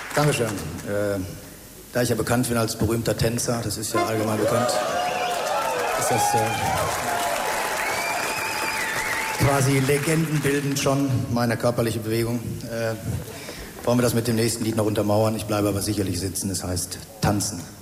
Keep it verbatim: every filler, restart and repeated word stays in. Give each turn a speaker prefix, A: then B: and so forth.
A: Dankeschön. Äh, da ich ja bekannt bin als berühmter Tänzer, das ist ja allgemein bekannt, ist das äh, quasi legendenbildend schon, meine körperliche Bewegung. Äh, wollen wir das mit dem nächsten Lied noch untermauern? Ich bleibe aber sicherlich sitzen, es heißt Tanzen.